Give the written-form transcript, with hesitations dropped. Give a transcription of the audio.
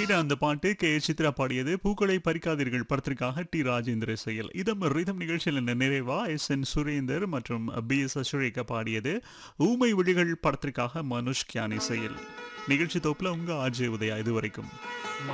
கீழே அந்த பாட்டு சித்ரா பாடியது. பூக்களை பறிக்காதீர்கள் படத்திற்காக ராஜேந்திர இசையில். இதம் ரிதம் நிகழ்ச்சியில் நிறைவா சுரேந்தர் மற்றும் சுரேகா பாடியது. ஊமை விழிகள் படத்திற்காக மனுஷ் கியான் இசையில். நிகழ்ச்சி தொகுப்புல உங்க ஆர்ஜே உதயா இதுவரைக்கும்.